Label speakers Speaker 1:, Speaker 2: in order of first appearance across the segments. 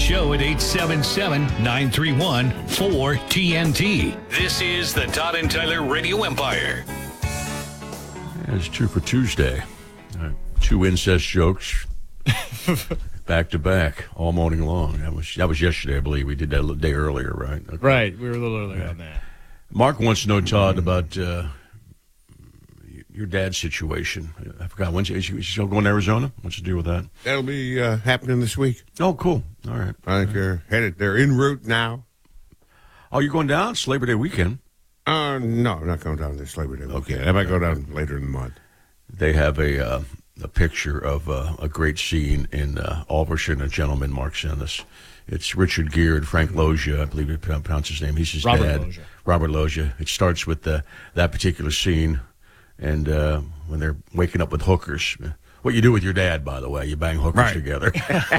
Speaker 1: show at 877-931-4TNT. This is the Todd and Tyler Radio Empire.
Speaker 2: It's two for Tuesday. Two incest jokes back to back all morning long. That was yesterday, I believe. We did that a day earlier, right? Okay.
Speaker 3: Right. We were a little earlier on that.
Speaker 2: Mark wants to know, Todd, about your dad's situation. I forgot. When's he still going to Arizona? What's the deal with that?
Speaker 4: That'll be happening this week.
Speaker 2: Oh, cool. All right.
Speaker 4: I think they're headed. They're en route now.
Speaker 2: Oh, you're going down? It's Labor Day weekend.
Speaker 4: No, I'm not going down this Labor Day weekend.
Speaker 2: Okay.
Speaker 4: I might go down later in the month.
Speaker 2: They have a picture of a great scene in Alverson, A Gentleman, Mark sent us. It's Richard Gere and Frank Loggia, I believe you pronounce his name. He's his dad.
Speaker 3: Loggia.
Speaker 2: Robert Loggia. It starts with that particular scene, and when they're waking up with hookers. What you do with your dad, by the way, you bang hookers together.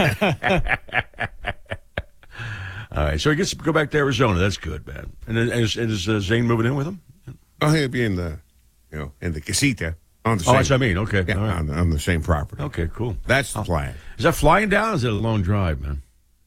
Speaker 2: All right, so he gets to go back to Arizona. That's good, man. And is Zane moving in with him?
Speaker 4: Oh, he'll be in the casita on the same.
Speaker 2: Oh, that's what I mean. Okay,
Speaker 4: Yeah,
Speaker 2: all right.
Speaker 4: on the same property.
Speaker 2: Okay, cool.
Speaker 4: That's the plan.
Speaker 2: Is that flying down? Or is it a long drive, man?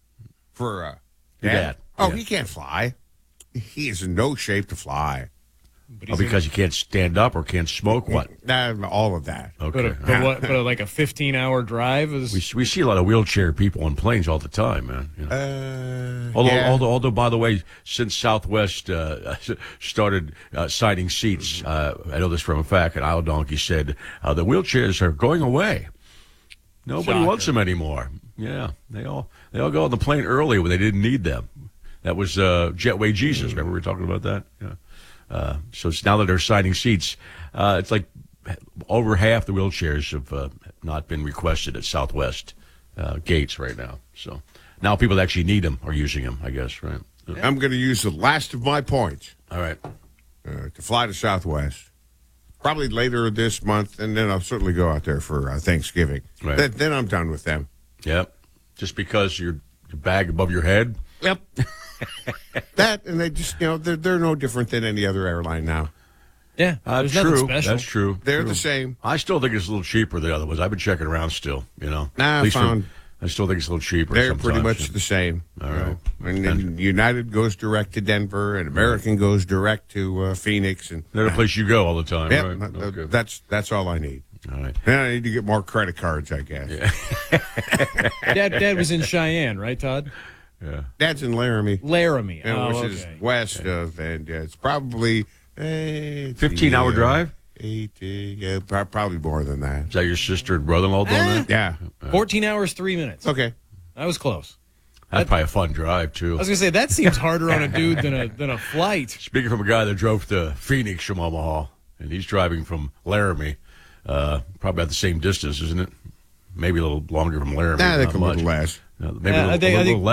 Speaker 4: For
Speaker 2: Your dad.
Speaker 4: Oh,
Speaker 2: Yeah.
Speaker 4: he can't fly. He is in no shape to fly.
Speaker 2: Oh, because he can't stand up or can't smoke? What?
Speaker 4: All of that.
Speaker 2: Okay.
Speaker 3: But like a 15-hour drive is.
Speaker 2: We see a lot of wheelchair people on planes all the time, man. You know. Although, by the way, since Southwest started citing seats, I know this from a fact, and Isle Donkey said the wheelchairs are going away. Nobody wants them anymore. Yeah, they all go on the plane early when they didn't need them. That was Jetway Jesus. Remember we were talking about that? Yeah. So it's now that they're citing seats, it's like over half the wheelchairs have not been requested at Southwest gates right now. So now people that actually need them are using them, I guess, right?
Speaker 4: I'm going to use the last of my points
Speaker 2: All right.
Speaker 4: to fly to Southwest, probably later this month, and then I'll certainly go out there for Thanksgiving.
Speaker 2: Right.
Speaker 4: Then I'm done with them.
Speaker 2: Yep. Just because your bag above your head?
Speaker 4: Yep. That, and they just, they're no different than any other airline now.
Speaker 3: Yeah, there's nothing
Speaker 2: true.
Speaker 3: special.
Speaker 2: That's true.
Speaker 4: They're
Speaker 2: True.
Speaker 4: the same.
Speaker 2: I still think it's a little cheaper than the other ones. I've been checking around still,
Speaker 4: Nah,
Speaker 2: At least
Speaker 4: I
Speaker 2: still think it's a little cheaper.
Speaker 4: They're
Speaker 2: sometimes.
Speaker 4: pretty much the same.
Speaker 2: All right.
Speaker 4: And then United goes direct to Denver, and American goes direct to Phoenix. And
Speaker 2: They're the place you go all the time,
Speaker 4: yeah,
Speaker 2: right? Okay.
Speaker 4: that's all I need.
Speaker 2: All right.
Speaker 4: And I need to get more credit cards, I guess.
Speaker 2: Yeah.
Speaker 3: Dad was in Cheyenne, right, Todd?
Speaker 2: Yeah.
Speaker 4: Dad's in Laramie,
Speaker 3: Laramie.
Speaker 4: which is west of, and it's probably
Speaker 2: 15-hour drive?
Speaker 4: 8, probably more than that.
Speaker 2: Is that your sister and brother-in-law doing that?
Speaker 4: Yeah.
Speaker 3: 14 hours, 3 minutes.
Speaker 4: Okay.
Speaker 3: I was close.
Speaker 2: That's probably a fun drive, too.
Speaker 3: I was going to say, that seems harder on a dude than a flight.
Speaker 2: Speaking from a guy that drove to Phoenix from Omaha, and he's driving from Laramie, probably about the same distance, isn't it? Maybe a little longer from Laramie.
Speaker 4: I think
Speaker 2: not
Speaker 4: a little
Speaker 2: much.
Speaker 4: less.
Speaker 2: Maybe
Speaker 3: Yeah,
Speaker 2: a
Speaker 3: I
Speaker 2: little
Speaker 3: think
Speaker 2: less.